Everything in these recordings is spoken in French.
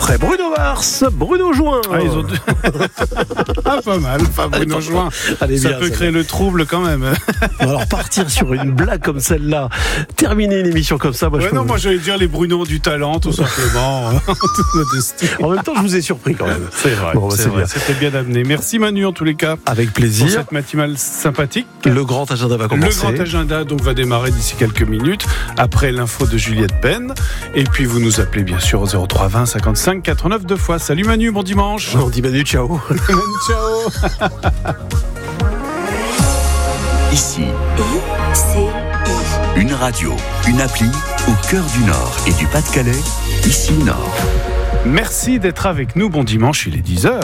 après Bruno Mars, Bruno Juin. Ah, ils ont pas mal, pas Bruno Juin. Allez, ça bien, peut créer le trouble quand même. Alors partir sur une blague comme celle-là, terminer une émission comme ça, moi moi j'allais dire les Bruno du talent, tout simplement. Toute modestie. En même temps, je vous ai surpris quand même. C'est vrai, c'est vrai. bien. C'était bien amené. Merci Manu en tous les cas. Avec Pour plaisir. cette matinale sympathique. Le grand agenda va commencer. Le grand agenda donc va démarrer d'ici quelques minutes après l'info de Juliette Penn. Et puis vous nous appelez bien sûr au 03 20 55 89 2 fois. Salut Manu, bon dimanche. On dit Manu, ciao. Ciao. Ici, une radio, une appli au cœur du Nord et du Pas-de-Calais. Ici Nord. Merci d'être avec nous. Bon dimanche, il est 10h.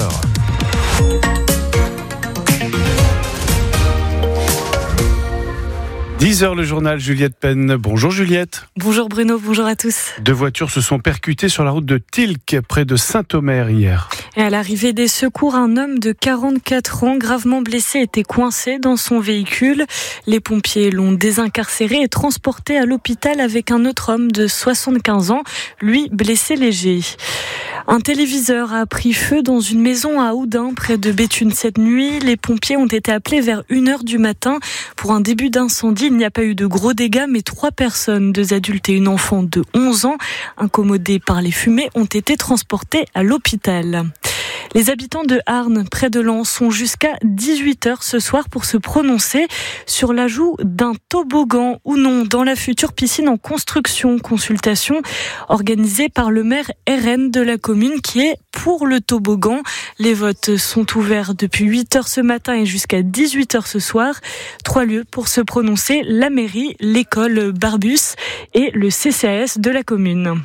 Le journal Juliette Penn. Bonjour Juliette. Bonjour Bruno, bonjour à tous. 2 voitures se sont percutées sur la route de Tilk, près de Saint-Omer hier. Et à l'arrivée des secours, un homme de 44 ans, gravement blessé, était coincé dans son véhicule. Les pompiers l'ont désincarcéré et transporté à l'hôpital avec un autre homme de 75 ans, lui blessé léger. Un téléviseur a pris feu dans une maison à Oudin, près de Béthune cette nuit. Les pompiers ont été appelés vers 1h du matin pour un début d'incendie. Il n'y a pas eu de gros dégâts, mais 3 personnes, 2 adultes et une enfant de 11 ans, incommodées par les fumées, ont été transportées à l'hôpital. Les habitants de Arnes, près de Lens, sont jusqu'à 18h ce soir pour se prononcer sur l'ajout d'un toboggan ou non dans la future piscine en construction. Consultation organisée par le maire RN de la commune qui est pour le toboggan. Les votes sont ouverts depuis 8h ce matin et jusqu'à 18h ce soir. 3 lieux pour se prononcer, la mairie, l'école Barbus et le CCAS de la commune.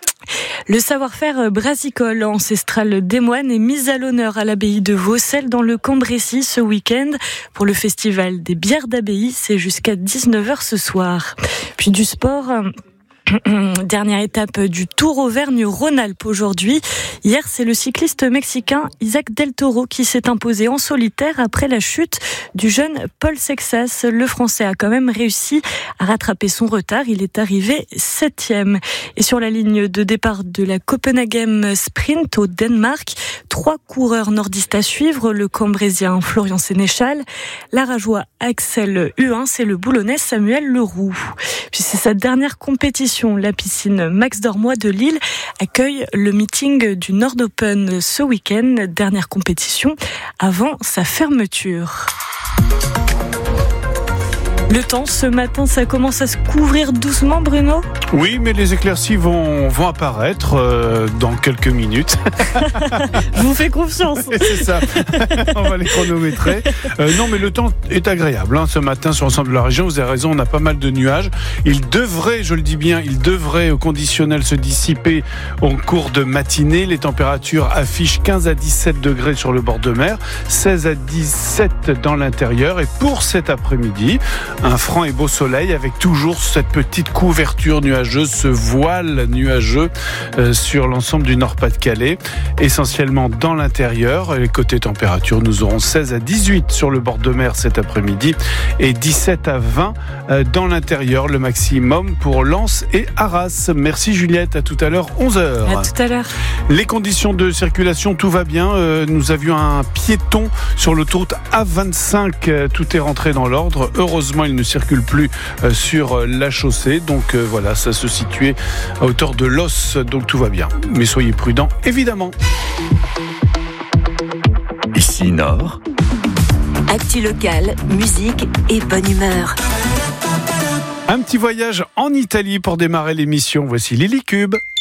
Le savoir-faire brassicole ancestral des moines est mis à l'honneur à l'abbaye de Vaucelles dans le Cambrésis ce week-end pour le festival des bières d'abbaye. C'est jusqu'à 19h ce soir. Puis du sport. Dernière étape du Tour Auvergne-Rhône-Alpes aujourd'hui. Hier, c'est le cycliste mexicain Isaac Del Toro qui s'est imposé en solitaire après la chute du jeune Paul Sexas. Le Français a quand même réussi à rattraper son retard. Il est arrivé 7e. Et sur la ligne de départ de la Copenhagen Sprint au Danemark, 3 coureurs nordistes à suivre. Le Cambrésien Florian Sénéchal, l'Arageois Axel Huin et le Boulonnais Samuel Leroux. Puis c'est sa dernière compétition. La piscine Max Dormois de Lille accueille le meeting du Nord Open ce week-end, dernière compétition avant sa fermeture. Le temps, ce matin, ça commence à se couvrir doucement, Bruno ? Oui, mais les éclaircies vont apparaître dans quelques minutes. Je vous fais confiance. C'est ça, on va les chronométrer. Non, mais le temps est agréable ce matin sur l'ensemble de la région. Vous avez raison, on a pas mal de nuages. Il devrait, je le dis bien, au conditionnel se dissiper en cours de matinée. Les températures affichent 15 à 17 degrés sur le bord de mer, 16 à 17 dans l'intérieur. Et pour cet après-midi, un franc et beau soleil avec toujours cette petite couverture nuageuse, ce voile nuageux sur l'ensemble du Nord-Pas-de-Calais, essentiellement dans l'intérieur. Les côtés température, nous aurons 16 à 18 sur le bord de mer cet après-midi et 17 à 20 dans l'intérieur, le maximum pour Lens et Arras. Merci Juliette, à tout à l'heure, 11h. À tout à l'heure. Les conditions de circulation, tout va bien. Nous avions un piéton sur l'autoroute A25, tout est rentré dans l'ordre. Heureusement, il ne circule plus sur la chaussée. Donc voilà, ça se situait à hauteur de l'os. Donc tout va bien. Mais soyez prudents, évidemment. Ici Nord. Actu locale, musique et bonne humeur. Un petit voyage en Italie pour démarrer l'émission. Voici Lily Cube.